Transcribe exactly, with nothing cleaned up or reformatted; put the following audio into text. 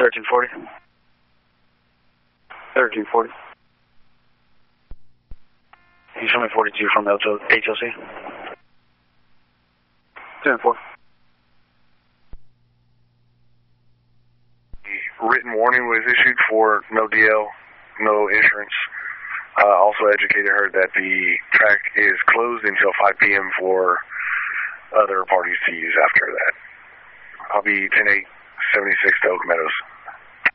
thirteen forty. thirteen forty. Can you show me forty-two from H L C? ten four. Written warning was issued for no D L, no insurance. Uh, also educated her that the track is closed until five P M for other parties to use after that. I'll be ten eight seventy-six to Oak Meadows.